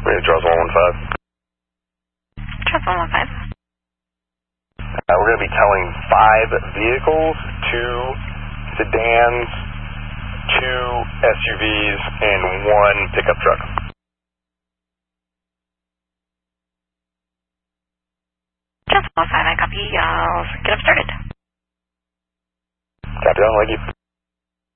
Ready to Charles 115. Charles 115. We're going to be towing 5 vehicles, 2 sedans, 2 SUVs, and 1 pickup truck. Charles 115, I copy. I'll get them started. Copy on, thank you.